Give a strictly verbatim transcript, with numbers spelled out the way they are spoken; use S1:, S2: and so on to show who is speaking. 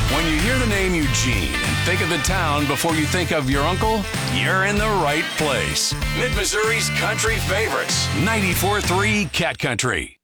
S1: When you hear the name Eugene and think of the town before you think of your uncle, you're in the right place. Mid-Missouri's country favorites, ninety-four point three Cat Country.